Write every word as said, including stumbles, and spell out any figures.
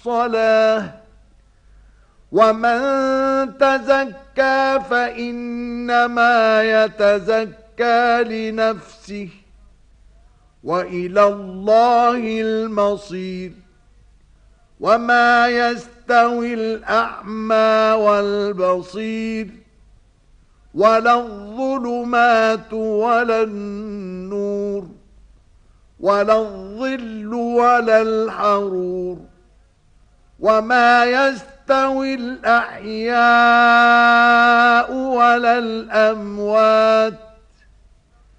الصلاة ومن تزكى فإنما يتزكى لنفسه وإلى الله المصير وما يستوي الأعمى والبصير ولا الظلمات ولا النور ولا الظل ولا الحرور وما يستوي الأحياء ولا الأموات